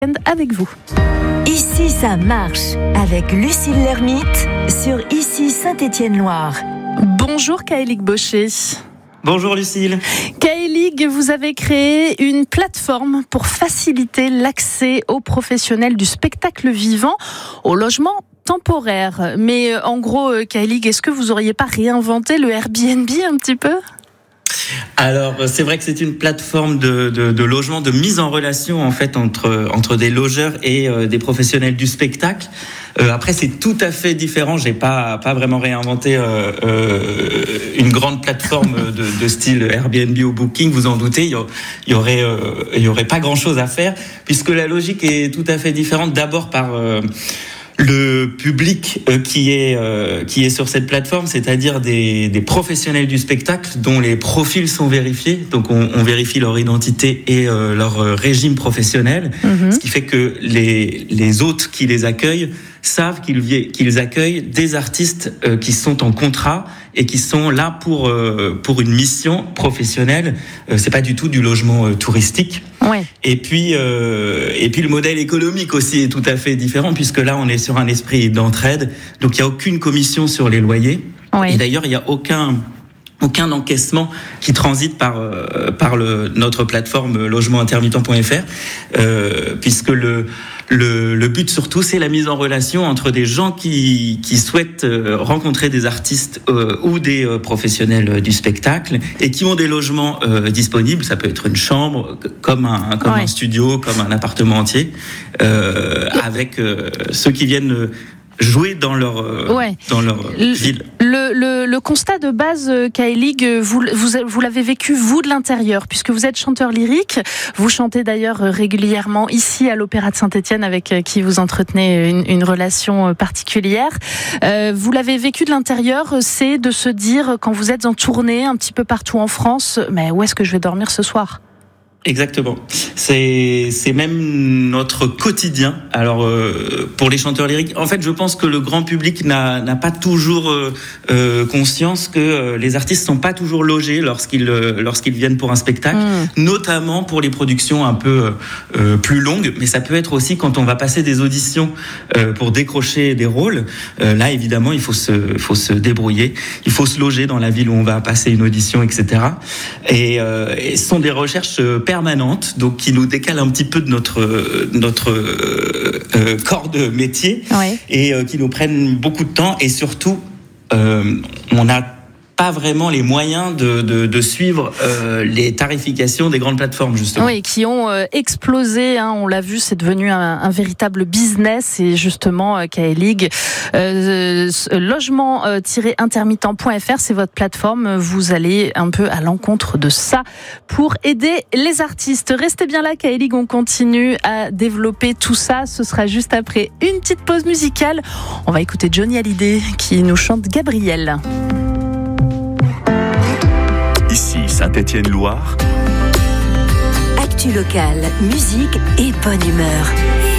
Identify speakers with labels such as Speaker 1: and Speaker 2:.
Speaker 1: avec vous.
Speaker 2: Ici ça marche avec Lucille Lermite sur Ici Saint-Étienne-Loire.
Speaker 1: Bonjour Kaëlig Baucher.
Speaker 3: Bonjour Lucille.
Speaker 1: Kaëlig, vous avez créé une plateforme pour faciliter l'accès aux professionnels du spectacle vivant au logement temporaire. Mais en gros, Kaëlig, est-ce que vous n'auriez pas réinventé le Airbnb un petit peu ?
Speaker 3: Alors, c'est vrai que c'est une plateforme de logement, de mise en relation en fait entre des logeurs et des professionnels du spectacle. Après, c'est tout à fait différent. J'ai pas vraiment réinventé une grande plateforme de style Airbnb ou Booking. Vous en doutez, il y aurait pas grand-chose à faire puisque la logique est tout à fait différente. D'abord par le public qui est sur cette plateforme, c'est-à-dire des professionnels du spectacle dont les profils sont vérifiés. Donc on vérifie leur identité et leur régime professionnel, ce qui fait que les hôtes qui les accueillent savent qu'ils accueillent des artistes qui sont en contrat et qui sont là pour une mission professionnelle. C'est pas du tout du logement touristique.
Speaker 1: Ouais.
Speaker 3: Et puis le modèle économique aussi est tout à fait différent puisque là on est sur un esprit d'entraide. Donc il y a aucune commission sur les loyers.
Speaker 1: Ouais.
Speaker 3: Et d'ailleurs il y a aucun encaissement qui transite par notre plateforme logementintermittent.fr puisque le but surtout, c'est la mise en relation entre des gens qui souhaitent rencontrer des artistes ou des professionnels du spectacle et qui ont des logements disponibles. Ça peut être une chambre, comme un studio, comme un appartement entier, avec ceux qui viennent jouer dans leur ville.
Speaker 1: Le constat de base, Kaëlig, vous l'avez vécu, vous, de l'intérieur, puisque vous êtes chanteur lyrique. Vous chantez d'ailleurs régulièrement ici à l'Opéra de Saint-Étienne, avec qui vous entretenez une relation particulière. Vous l'avez vécu de l'intérieur, c'est de se dire, quand vous êtes en tournée un petit peu partout en France, mais où est-ce que je vais dormir ce soir ?
Speaker 3: Exactement. C'est même notre quotidien. Alors pour les chanteurs lyriques, en fait, je pense que le grand public n'a pas toujours conscience que les artistes sont pas toujours logés lorsqu'ils viennent pour un spectacle, notamment pour les productions un peu plus longues, mais ça peut être aussi quand on va passer des auditions pour décrocher des rôles. Là, évidemment, il faut se débrouiller, il faut se loger dans la ville où on va passer une audition, etc. Et ce sont des recherches permanente, donc qui nous décale un petit peu de notre corps de métier, et qui nous prennent beaucoup de temps, et surtout on n'a pas vraiment les moyens de suivre les tarifications des grandes plateformes, justement.
Speaker 1: Oui, qui ont explosé, on l'a vu, c'est devenu un véritable business. Et justement, Kaëlig, logement-intermittent.fr, c'est votre plateforme. Vous allez un peu à l'encontre de ça pour aider les artistes. Restez bien là, Kaëlig, on continue à développer tout ça. Ce sera juste après une petite pause musicale. On va écouter Johnny Hallyday qui nous chante Gabriel.
Speaker 4: Ici Saint-Étienne-Loire.
Speaker 2: Actu locale, musique et bonne humeur.